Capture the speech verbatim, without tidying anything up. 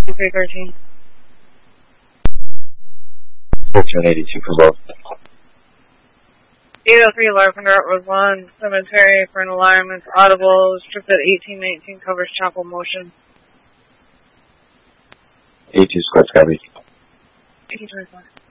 three thirteen. fourteen eighty-two for both. eight oh three Lavender Road one, cemetery for an alarm. It's audible. Strip at eighteen nineteen covers chapel motion. eighty-two Square, copy. eighteen twenty-four.